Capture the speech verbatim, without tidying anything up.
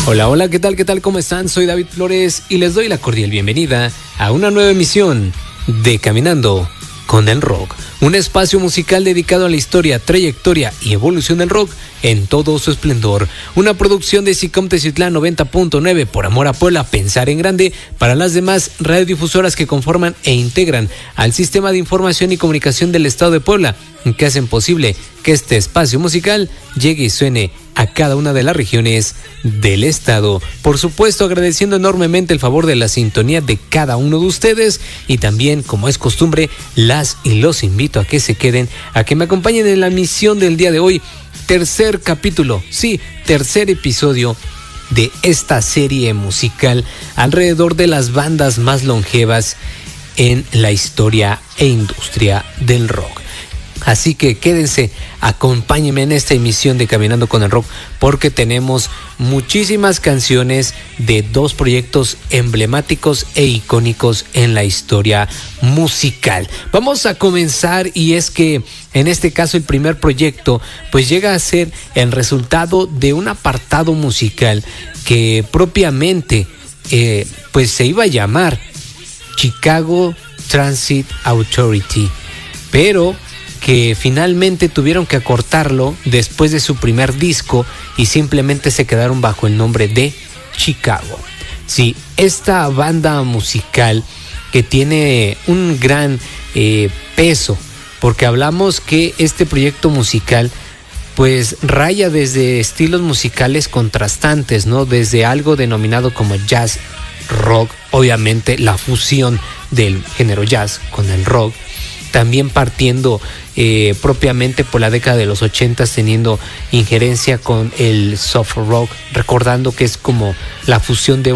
Hola, hola, ¿qué tal? ¿Qué tal? ¿Cómo están? Soy David Flores y les doy la cordial bienvenida a una nueva emisión de Caminando con el Rock, un espacio musical dedicado a la historia, trayectoria y evolución del rock en todo su esplendor. Una producción de SICOM Teciutlán noventa punto nueve, por amor a Puebla, pensar en grande, para las demás radiodifusoras que conforman e integran al Sistema de Información y Comunicación del Estado de Puebla, que hacen posible que este espacio musical llegue y suene a cada una de las regiones del estado. Por supuesto, agradeciendo enormemente el favor de la sintonía de cada uno de ustedes, y también, como es costumbre, las y los invito a que se queden, a que me acompañen en la misión del día de hoy. Tercer capítulo, sí, tercer episodio de esta serie musical alrededor de las bandas más longevas en la historia e industria del rock. Así que quédense, acompáñenme en esta emisión de Caminando con el Rock, porque tenemos muchísimas canciones de dos proyectos emblemáticos e icónicos en la historia musical. Vamos a comenzar, y es que en este caso el primer proyecto pues llega a ser el resultado de un apartado musical que propiamente eh, pues se iba a llamar Chicago Transit Authority, pero que finalmente tuvieron que acortarlo después de su primer disco y simplemente se quedaron bajo el nombre de Chicago. Sí, esta banda musical que tiene un gran eh, peso, porque hablamos que este proyecto musical pues raya desde estilos musicales contrastantes, ¿no? Desde algo denominado como jazz rock, obviamente la fusión del género jazz con el rock, también partiendo eh, propiamente por la década de los ochentas, teniendo injerencia con el soft rock, recordando que es como la fusión de